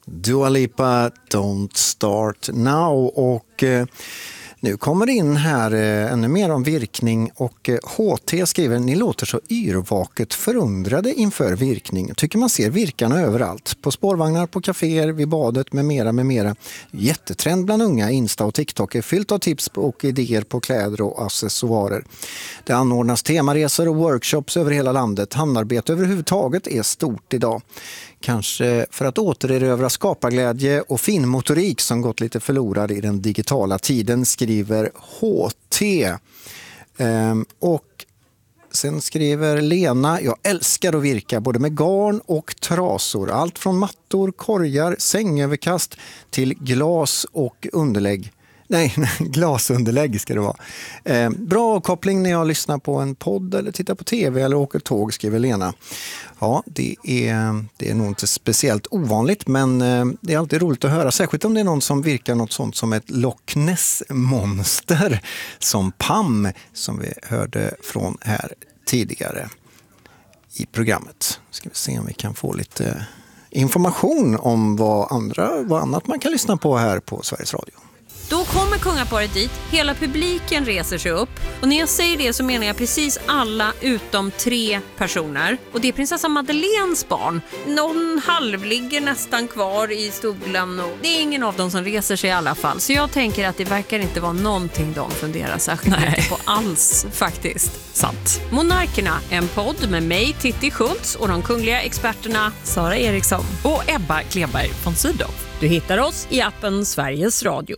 Dua Lipa, Don't Start Now. Och nu kommer det in här ännu mer om virkning och HT skriver: ni låter så yrvaket förundrade inför virkning. Tycker man ser virkarna överallt. På spårvagnar, på kaféer, vid badet med mera med mera. Jättetrend bland unga, Insta och TikTok är fyllt av tips och idéer på kläder och accessoarer. Det anordnas temaresor och workshops över hela landet. Handarbete överhuvudtaget är stort idag. Kanske för att återerövra skaparglädje och finmotorik som gått lite förlorad i den digitala tiden, skriver HT. Och sen skriver Lena: jag älskar att virka både med garn och trasor. Allt från mattor, korgar, sängöverkast till glas och underlägg. Nej, glasunderlägg ska det vara. Bra avkoppling när jag lyssnar på en podd eller tittar på tv eller åker tåg, skriver Lena. Ja, det är nog inte speciellt ovanligt, men det är alltid roligt att höra. Särskilt om det är någon som virkar något sånt som ett Loch Ness-monster som Pam, som vi hörde från här tidigare i programmet. Ska vi se om vi kan få lite information om vad annat man kan lyssna på här på Sveriges Radio. Då kommer kungaparet dit, hela publiken reser sig upp. Och när jag säger det så menar jag precis alla utom 3 personer. Och det är prinsessa Madeleines barn. Någon halvligger nästan kvar i stolen och det är ingen av dem som reser sig i alla fall. Så jag tänker att det verkar inte vara någonting de funderar särskilt mycket på alls faktiskt. Sant. Monarkerna, en podd med mig, Titti Schultz, och de kungliga experterna Sara Eriksson Och Ebba Kleberg von Sydow. Du hittar oss i appen Sveriges Radio.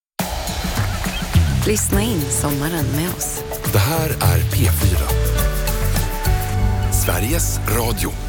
Lyssna in sommaren med oss. Det här är P4. Sveriges Radio.